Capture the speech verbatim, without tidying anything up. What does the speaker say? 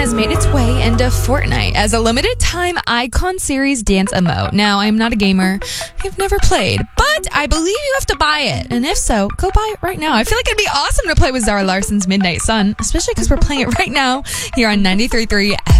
has made its way into Fortnite as a limited time Icon Series dance emote. Now, I'm not a gamer. I've never played, but I believe you have to buy it. And if so, go buy it right now. I feel like it'd be awesome to play with Zara Larson's Midnight Sun, especially because we're playing it right now here on ninety-three point three